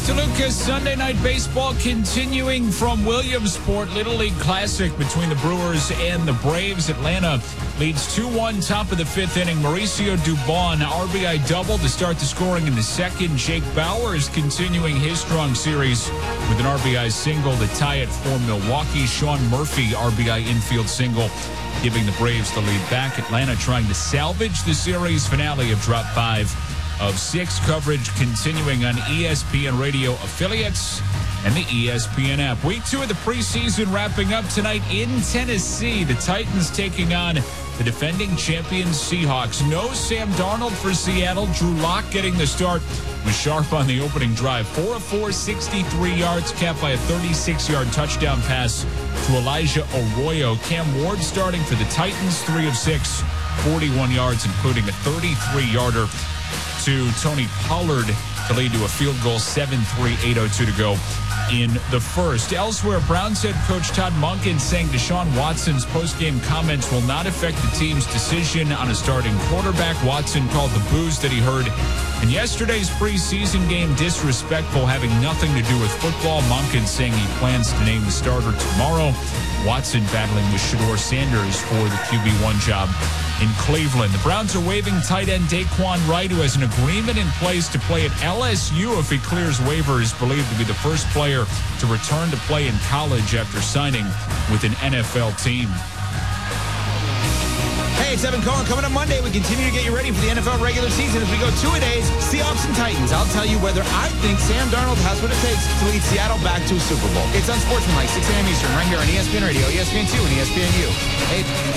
DeLuca, Sunday Night Baseball continuing from Williamsport. Little League Classic between the Brewers and the Braves. Atlanta leads 2-1, top of the fifth inning. Mauricio Dubon, RBI double to start the scoring in the second. Jake Bauers continuing his strong series with an RBI single to tie it for Milwaukee. Sean Murphy, RBI infield single, giving the Braves the lead back. Atlanta trying to salvage the series finale of Drop 5 of 6. Coverage continuing on ESPN radio affiliates and the ESPN app. Week 2 of the preseason wrapping up tonight in Tennessee. The Titans taking on the defending champions Seahawks. No Sam Darnold for Seattle. Drew Lock getting the start. Was sharp on the opening drive. 4 of 4, 63 yards, capped by a 36-yard touchdown pass to Elijah Arroyo. Cam Ward starting for the Titans. 3 of 6, 41 yards, including a 33-yarder to Tony Pollard to lead to a field goal. 7-3, 8:02 to go in the first. Elsewhere, Browns head coach Todd Monken saying Deshaun Watson's post-game comments will not affect the team's decision on a starting quarterback. Watson called the boos that he heard in yesterday's preseason game disrespectful, having nothing to do with football. Monken saying he plans to name the starter tomorrow. Watson battling with Shedeur Sanders for the QB1 job in Cleveland. The Browns are waiving tight end Daquan Wright, who has an agreement in place to play at LSU if he clears waivers, believed to be the first player to return to play in college after signing with an NFL team. Hey, it's Evan Cohen. Coming up Monday, we continue to get you ready for the NFL regular season as we go 2-a-days, Seahawks and Titans. I'll tell you whether I think Sam Darnold has what it takes to lead Seattle back to a Super Bowl. It's Unsportsmanlike, 6 a.m. Eastern, right here on ESPN Radio, ESPN2, and ESPNU. Hey.